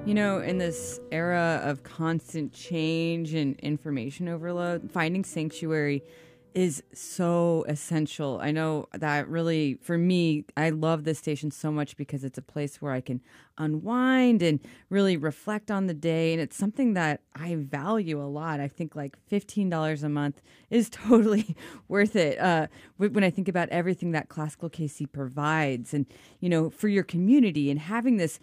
In this era of constant change and information overload, finding sanctuary is so essential. I know that really, for me, I love this station so much because it's a place where I can unwind and really reflect on the day. And it's something that I value a lot. I think like $15 a month is totally worth it. When I think about everything that Classical KC provides and, for your community and having this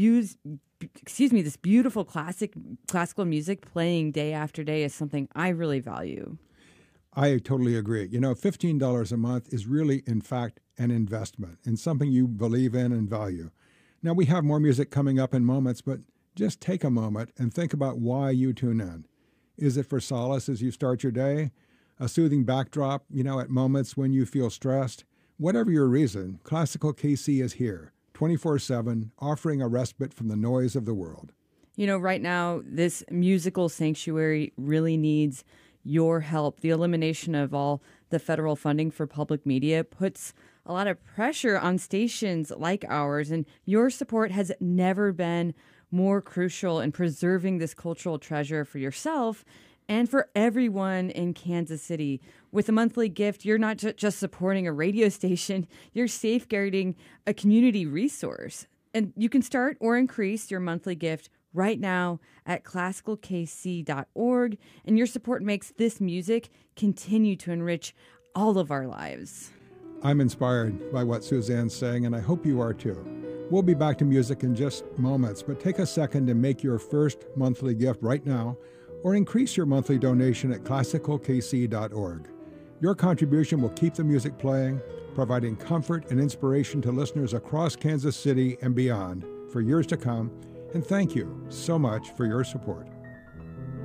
this beautiful classical music playing day after day is something I really value. I totally agree. $15 a month is really, in fact, an investment in something you believe in and value. Now, we have more music coming up in moments, but just take a moment and think about why you tune in. Is it for solace as you start your day? A soothing backdrop, at moments when you feel stressed? Whatever your reason, Classical KC is here, 24/7, offering a respite from the noise of the world. Right now, this musical sanctuary really needs your help. The elimination of all the federal funding for public media puts a lot of pressure on stations like ours, and your support has never been more crucial in preserving this cultural treasure for yourself and for everyone in Kansas City. With a monthly gift, you're not just supporting a radio station, you're safeguarding a community resource. And you can start or increase your monthly gift right now at classicalkc.org, and your support makes this music continue to enrich all of our lives. I'm inspired by what Suzanne's saying, and I hope you are too. We'll be back to music in just moments, but take a second to make your first monthly gift right now, or increase your monthly donation at classicalkc.org. Your contribution will keep the music playing, providing comfort and inspiration to listeners across Kansas City and beyond for years to come. And thank you so much for your support.